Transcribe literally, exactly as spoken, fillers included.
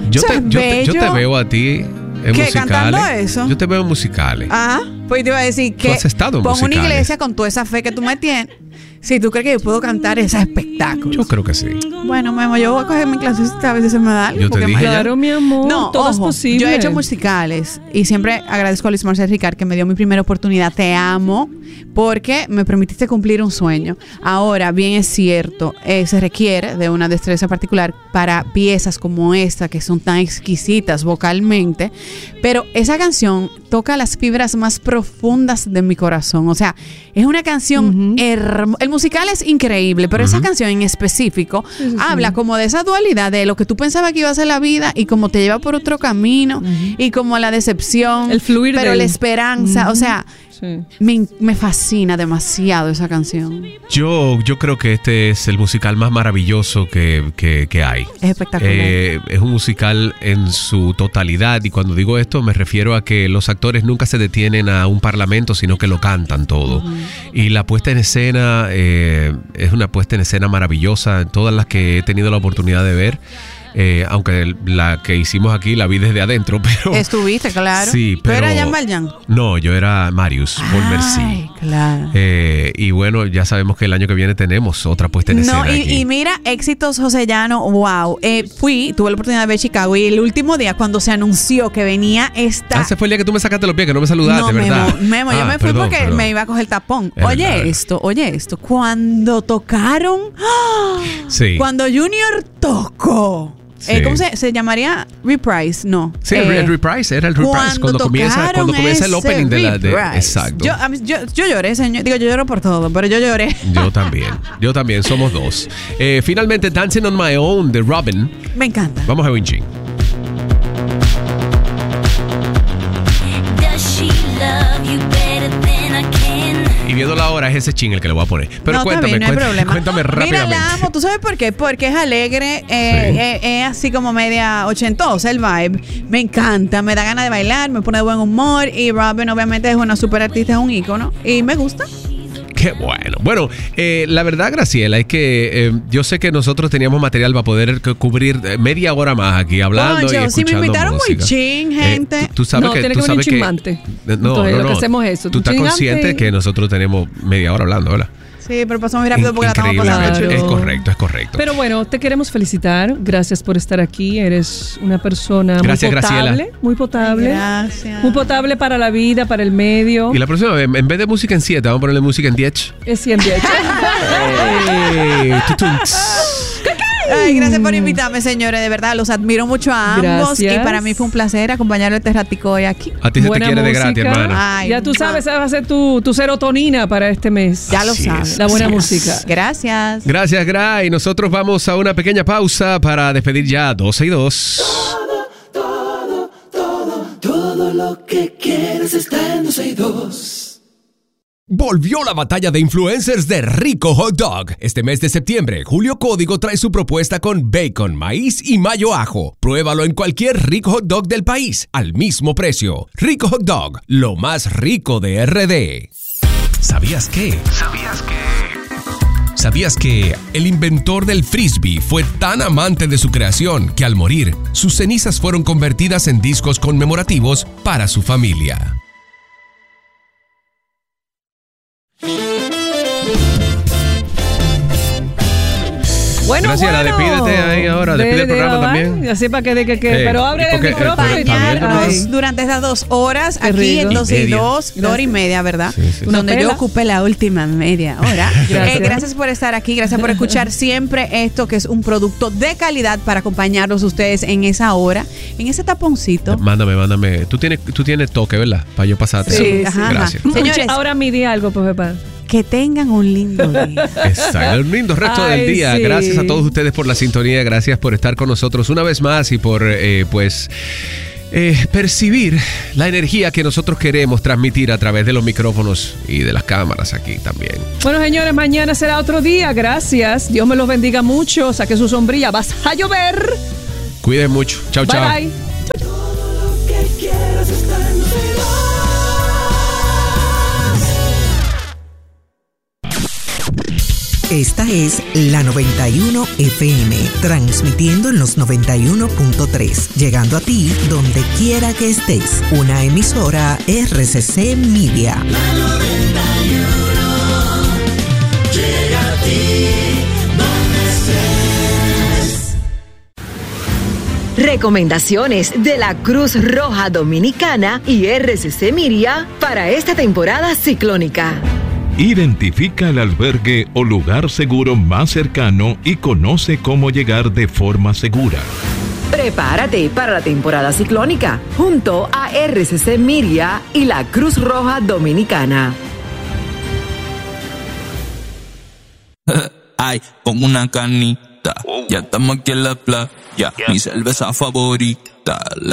Yo, Eso te, es yo, te, yo bello. te veo a ti en ¿Qué, musicales. cantando eso? Yo te veo en musicales. Ah, pues te iba a decir que has estado en pon una musicales. iglesia con toda esa fe que tú me tienes. Si tú crees que yo puedo cantar ese espectáculo. Yo creo que sí. Bueno, Memo, yo voy a coger mi clasecita a ver si se me da algo. Yo te porque dije me- ya. Claro, mi amor, No, todo es ojo, posible. yo he hecho musicales y siempre agradezco a Luis Marcel Ricard que me dio mi primera oportunidad. Te amo porque me permitiste cumplir un sueño. Ahora, bien es cierto, eh, se requiere de una destreza particular para piezas como esta que son tan exquisitas vocalmente, pero esa canción toca las fibras más profundas de mi corazón. O sea, es una canción hermosa. El musical es increíble, pero esa canción en específico Sí, sí, habla sí. como de esa dualidad de lo que tú pensabas que iba a ser la vida y cómo te lleva por otro camino y como la decepción, El fluir pero del- la esperanza. Ujú. O sea, Sí. me, me fascina demasiado esa canción. Yo, yo creo que este es el musical más maravilloso que, que, que hay. Es espectacular. Eh, es un musical en su totalidad y cuando digo esto me refiero a que los actores nunca se detienen a un parlamento sino que lo cantan todo. Y la puesta en escena eh, es una puesta en escena maravillosa. Todas las que he tenido la oportunidad de ver, eh, aunque la que hicimos aquí la vi desde adentro, pero... Estuviste, claro. Sí, ¿Tú pero... eras Jean Valjean? No, yo era Marius, Paul Merci. Ay, claro. Eh, y bueno, ya sabemos que el año que viene tenemos otra puesta en escena No, y, aquí. y mira, éxitos josellano, wow. Eh, fui, tuve la oportunidad de ver Chicago y el último día cuando se anunció que venía esta... Ah, ese fue el día que tú me sacaste los pies, que no me saludaste, no, ¿verdad? Memo, Memo, yo Ah, me fui perdón, porque perdón. me iba a coger tapón. Es Oye verdad. esto, oye esto. Cuando tocaron, ¡ah! Sí. Cuando Junior tocó, Sí. eh, ¿cómo se, se llamaría? Reprise, no. Sí, Eh, el, el reprise, era el reprise. cuando Cuando, comienza, tocaron cuando comienza el ese opening de la... De, reprise. exacto. Yo, a mí- yo, yo lloré, señor. Digo, yo lloro por todo, pero yo lloré. Yo también, yo también, somos dos. Eh, finalmente, Dancing on My Own de Robin. Me encanta. Vamos a ver un ching. Does she love you better than I can? Y viendo la hora es ese ching el que le voy a poner. Pero no, cuéntame, también, no hay cuéntame, problema. cuéntame Mira, rápidamente. la amo. ¿Tú sabes por qué? Porque es alegre, eh, Sí. eh, es así como media ochentosa el vibe. Me encanta, me da ganas de bailar, me pone de buen humor. Y Robin, obviamente, es una super artista, es un ícono. Y me gusta. Qué bueno. Bueno, eh, la verdad, Graciela, es que eh, yo sé que nosotros teníamos material para poder cu- cubrir eh, media hora más aquí hablando Concho, y si me escuchando invitaron muy música. chin, Eh, gente. tú, tú sabes No, que tiene tú que venir sabes que chimante. Eh, No, Entonces, no, lo no. que hacemos es eso. Tú estás Chingante. consciente que nosotros tenemos media hora hablando, ¿verdad? Sí, pero pasó muy rápido porque la estamos Increíblemente. pasando Claro. Es correcto, es correcto. Pero bueno, te queremos felicitar. Gracias por estar aquí. Eres una persona Gracias, muy potable. Graciela. Muy potable. Gracias. Muy potable para la vida, para el medio. Y la próxima vez, en vez de música en siete, vamos a ponerle música en diez. Es siempre hecho. Ey, tutunts. Ay, gracias por invitarme, señores. De verdad, los admiro mucho a ambos. Gracias. Y para mí fue un placer acompañarlo este ratico hoy aquí. A ti se te Buena quiere de gratis, música. hermana. Ay, Ya tú mua. sabes, esa va a ser tu, tu serotonina para este mes. Ya lo Así sabes. es, La buena así es. música. Gracias. Gracias, Gra. Y nosotros vamos a una pequeña pausa para despedir ya doce y dos. Todo lo que quieres está en doce y dos. Volvió la batalla de influencers de Rico Hot Dog. Este mes de septiembre, Julio Código trae su propuesta con bacon, maíz y mayo ajo. Pruébalo en cualquier Rico Hot Dog del país, al mismo precio. Rico Hot Dog, lo más rico de R D. ¿Sabías qué? ¿Sabías qué? ¿Sabías que el inventor del frisbee fue tan amante de su creación que al morir, sus cenizas fueron convertidas en discos conmemorativos para su familia? Bueno, Graciela, bueno. despídete ahí ahora, despide el programa va, también. Así para que de que, que Eh, pero abre el porque, eh, micrófono pero y está bien, tal. ¿no? Ay. Durante estas dos horas Qué aquí rico. en dos y media. dos, dos hora y media, ¿verdad? Sí, sí. Donde Una yo pela. ocupé la última media hora. Gracias. Eh, gracias por estar aquí, gracias por escuchar siempre esto que es un producto de calidad para acompañarlos ustedes en esa hora, en ese taponcito. Mándame, mándame. Tú tienes, tú tienes toque, ¿verdad? Para yo pasarte. Sí, algo. ajá, ajá. Gracias. Señores, Ahora me di algo, pues, papá. que tengan un lindo día. Exacto. Un lindo resto Ay, del día. sí. Gracias a todos ustedes por la sintonía. Gracias por estar con nosotros una vez más y por, eh, pues, eh, percibir la energía que nosotros queremos transmitir a través de los micrófonos y de las cámaras aquí también. Bueno, señores, mañana será otro día. Gracias. Dios me los bendiga mucho. Saque su sombrilla. Vas a llover. Cuiden mucho. Chao, Bye, chao. bye. Todo lo que quieres está en doce y dos. Esta es la noventa y uno F M, transmitiendo en los noventa y uno punto tres, llegando a ti donde quiera que estés. Una emisora R C C Media. La noventa y uno llega a ti donde estés. Recomendaciones de la Cruz Roja Dominicana y R C C Miria para esta temporada ciclónica. Identifica el albergue o lugar seguro más cercano y conoce cómo llegar de forma segura. Prepárate para la temporada ciclónica junto a R C C Miria y la Cruz Roja Dominicana. Ay, con una canita, ya estamos aquí en la playa, mi cerveza favorita.